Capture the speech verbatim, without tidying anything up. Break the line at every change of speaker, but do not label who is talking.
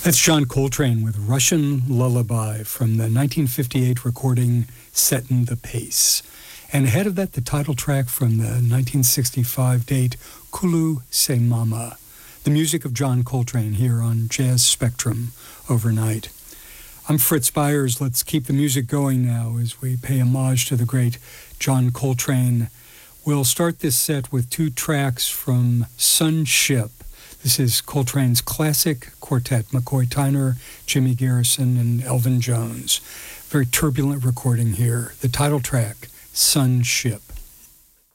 That's John Coltrane with Russian Lullaby from the nineteen fifty-eight recording Settin' the Pace. And ahead of that, the title track from the nineteen sixty-five date Kulu Se Mama. The music of John Coltrane here on Jazz Spectrum overnight. I'm Fritz Byers. Let's keep the music going now as we pay homage to the great John Coltrane. We'll start this set with two tracks from Sunship. This is Coltrane's classic quartet, McCoy Tyner, Jimmy Garrison, and Elvin Jones. Very turbulent recording here. The title track, Sunship.